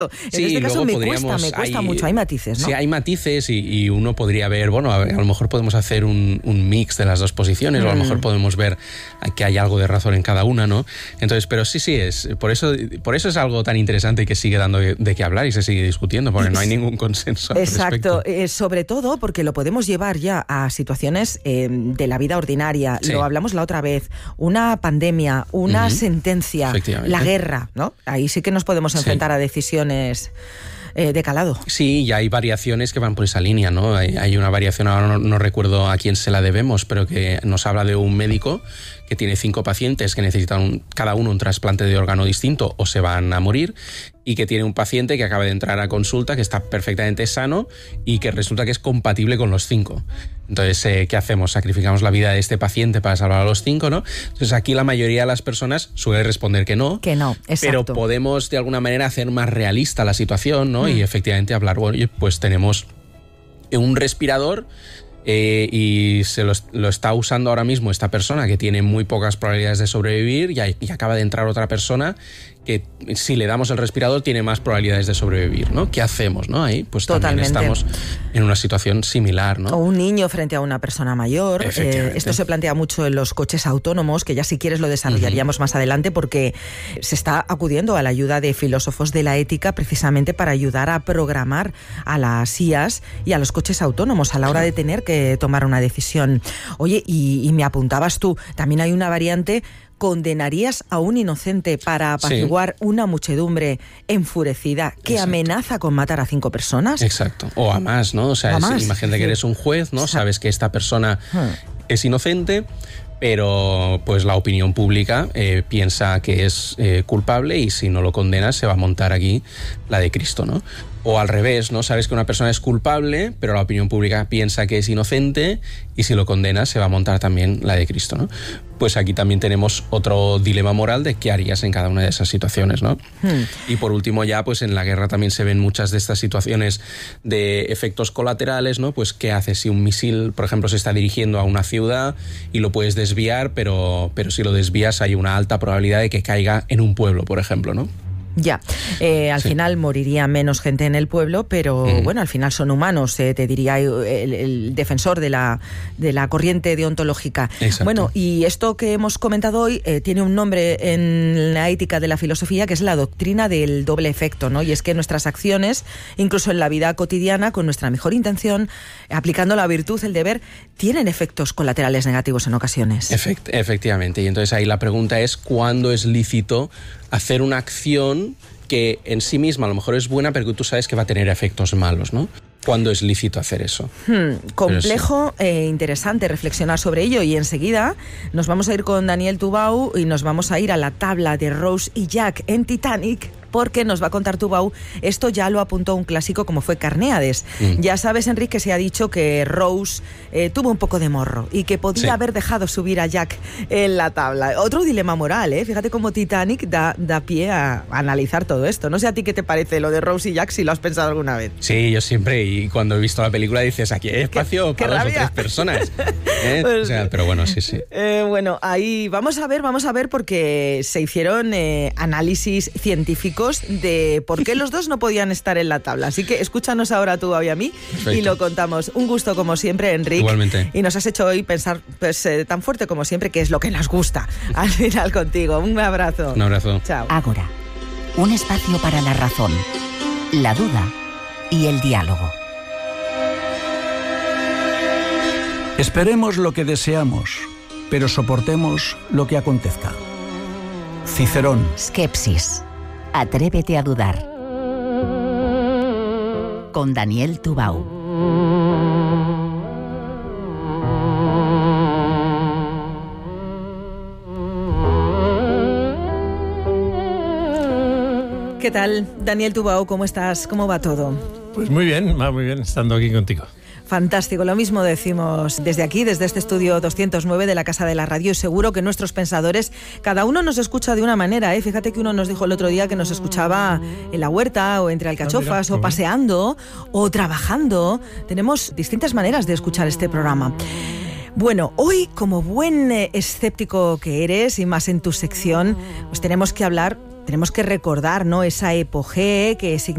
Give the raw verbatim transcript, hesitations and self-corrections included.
En sí, este caso me podríamos, cuesta, me cuesta hay, mucho, hay matices, ¿no? Sí, hay matices y, y uno podría ver, bueno, a, a lo mejor podemos hacer un, un mix de las dos posiciones, mm. o a lo mejor podemos ver que hay algo de razón en cada una, ¿no? Entonces, pero sí, sí, es por eso, por eso es algo tan interesante que sigue dando de, de qué hablar y se sigue discutiendo, porque no hay ningún consenso al Exacto, respecto. Eh, sobre todo porque lo podemos llevar ya a situaciones eh, de la vida ordinaria, sí. Lo hablamos la otra vez, una pandemia, una uh-huh. sentencia, la guerra, ¿no? Ahí sí que nos podemos enfrentar sí. a decisiones Eh, de calado. Sí, y hay variaciones que van por esa línea, ¿no? Hay, hay una variación, ahora no, no recuerdo a quién se la debemos, pero que nos habla de un médico que tiene cinco pacientes que necesitan un, cada uno un trasplante de órgano distinto o se van a morir, y que tiene un paciente que acaba de entrar a consulta, que está perfectamente sano y que resulta que es compatible con los cinco. Entonces, eh, ¿qué hacemos? ¿Sacrificamos la vida de este paciente para salvar a los cinco, no? Entonces, aquí la mayoría de las personas suele responder que no. Que no, exacto. Pero podemos, de alguna manera, hacer más realista la situación, ¿no? Mm. Y efectivamente hablar, bueno, pues tenemos un respirador eh, y se lo, lo está usando ahora mismo esta persona que tiene muy pocas probabilidades de sobrevivir, y, y acaba de entrar otra persona que si le damos el respirador tiene más probabilidades de sobrevivir, ¿no? ¿Qué hacemos, no? Ahí pues Totalmente. También estamos en una situación similar, ¿no? O un niño frente a una persona mayor. Eh, esto se plantea mucho en los coches autónomos, que ya si quieres lo desarrollaríamos uh-huh. más adelante, porque se está acudiendo a la ayuda de filósofos de la ética precisamente para ayudar a programar a las I As y a los coches autónomos a la hora de tener que tomar una decisión. Oye, y, y me apuntabas tú, también hay una variante. ¿Condenarías a un inocente para apaciguar sí. una muchedumbre enfurecida que Exacto. amenaza con matar a cinco personas? Exacto. O a más, ¿no? O sea, es, imagínate que eres un juez, ¿no? Sabes que esta persona hmm. es inocente, pero pues la opinión pública eh, piensa que es eh, culpable, y si no lo condenas se va a montar aquí la de Cristo, ¿no? O al revés, ¿no? Sabes que una persona es culpable, pero la opinión pública piensa que es inocente, y si lo condenas se va a montar también la de Cristo, ¿no? Pues aquí también tenemos otro dilema moral de qué harías en cada una de esas situaciones, ¿no? Hmm. Y por último ya, pues en la guerra también se ven muchas de estas situaciones de efectos colaterales, ¿no? Pues qué haces si un misil, por ejemplo, se está dirigiendo a una ciudad y lo puedes desviar, pero, pero si lo desvías hay una alta probabilidad de que caiga en un pueblo, por ejemplo, ¿no? Ya, eh, al sí. final moriría menos gente en el pueblo, pero mm. bueno, al final son humanos, eh, te diría el, el defensor de la, de la corriente deontológica. Exacto. Bueno, y esto que hemos comentado hoy eh, tiene un nombre en la ética de la filosofía, que es la doctrina del doble efecto, ¿no? Y es que nuestras acciones, incluso en la vida cotidiana, con nuestra mejor intención, aplicando la virtud, el deber, tienen efectos colaterales negativos en ocasiones. Efect- efectivamente, y entonces ahí la pregunta es ¿cuándo es lícito hacer una acción que en sí misma a lo mejor es buena, pero que tú sabes que va a tener efectos malos, ¿no? ¿Cuándo es lícito hacer eso? Hmm, complejo e sí. eh, interesante reflexionar sobre ello, y enseguida nos vamos a ir con Daniel Tubau y nos vamos a ir a la tabla de Rose y Jack en Titanic, porque nos va a contar Tubau. Esto ya lo apuntó un clásico como fue Carnéades. Mm. Ya sabes, Enrique, que se ha dicho que Rose eh, tuvo un poco de morro y que podía sí. haber dejado subir a Jack en la tabla. Otro dilema moral, ¿eh? Fíjate cómo Titanic da, da pie a, a analizar todo esto. No sé a ti qué te parece lo de Rose y Jack, si lo has pensado alguna vez. Sí, yo siempre, y cuando he visto la película dices, aquí hay espacio ¿Qué, para qué dos o tres personas. ¿Eh? Pues, o sea, pero bueno, sí, sí. Eh, bueno, ahí vamos a ver, vamos a ver, porque se hicieron eh, análisis científicos de por qué los dos no podían estar en la tabla. Así que escúchanos ahora tú y a mí. Perfecto. Y lo contamos. Un gusto como siempre, Enrique. Igualmente. Y nos has hecho hoy pensar pues, eh, tan fuerte como siempre, que es lo que nos gusta al final contigo. Un abrazo. Un abrazo. Chao. Ágora, un espacio para la razón, la duda y el diálogo. Esperemos lo que deseamos, pero soportemos lo que acontezca. Cicerón. Skepsis. Atrévete a dudar. Con Daniel Tubau. ¿Qué tal, Daniel Tubau? ¿Cómo estás? ¿Cómo va todo? Pues muy bien, va muy bien estando aquí contigo. Fantástico, lo mismo decimos desde aquí, desde este estudio doscientos nueve de la Casa de la Radio, y seguro que nuestros pensadores, cada uno nos escucha de una manera, ¿eh? Fíjate que uno nos dijo el otro día que nos escuchaba en la huerta, o entre alcachofas, ah, mira, o paseando, o trabajando. Tenemos distintas maneras de escuchar este programa. Bueno, hoy, como buen escéptico que eres, y más en tu sección, pues tenemos que hablar, tenemos que recordar, ¿no?, esa epogée que significa